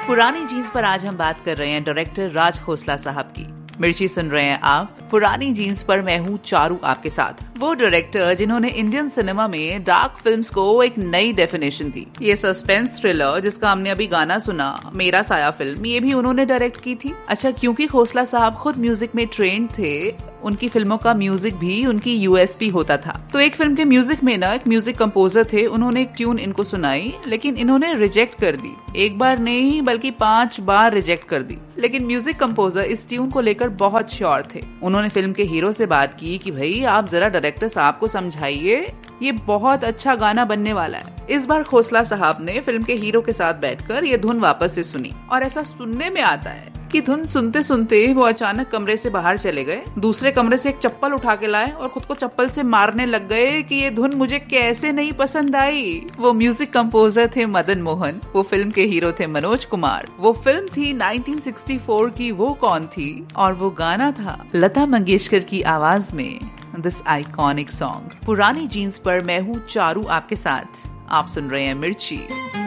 पुरानी जीन्स पर आज हम बात कर रहे हैं डायरेक्टर राज खोसला साहब की। मिर्ची सुन रहे हैं आप। पुरानी जीन्स पर मैं हूँ चारू आपके साथ। वो डायरेक्टर जिन्होंने इंडियन सिनेमा में डार्क फिल्म्स को एक नई डेफिनेशन दी। ये सस्पेंस थ्रिलर जिसका हमने अभी गाना सुना, मेरा साया फिल्म, ये भी उन्होंने डायरेक्ट की थी। अच्छा, क्योंकि खोसला साहब खुद म्यूजिक में ट्रेंड थे, उनकी फिल्मों का म्यूजिक भी उनकी यूएसपी होता था। तो एक फिल्म के म्यूजिक में ना एक म्यूजिक कंपोजर थे, उन्होंने एक ट्यून इनको सुनाई, लेकिन इन्होंने रिजेक्ट कर दी। एक बार नहीं बल्कि 5 बार रिजेक्ट कर दी। लेकिन म्यूजिक कंपोजर इस ट्यून को लेकर बहुत श्योर थे। उन्होंने फिल्म के हीरो से बात की कि भाई आप जरा डायरेक्टर साहब को समझाइए, ये बहुत अच्छा गाना बनने वाला है। इस बार खोसला साहब ने फिल्म के हीरो के साथ बैठकर ये धुन वापस से सुनी, और ऐसा सुनने में आता है कि धुन सुनते सुनते वो अचानक कमरे से बाहर चले गए, दूसरे कमरे से एक चप्पल उठा के लाए और खुद को चप्पल से मारने लग गए कि ये धुन मुझे कैसे नहीं पसंद आई। वो म्यूजिक कंपोजर थे मदन मोहन, वो फिल्म के हीरो थे मनोज कुमार। वो फिल्म थी 1964 की वो कौन थी, और वो गाना था लता मंगेशकर की आवाज में दिस आइकॉनिक सॉन्ग। पुरानी जीन्स पर मैं हूँ चारू आपके साथ। आप सुन रहे हैं मिर्ची।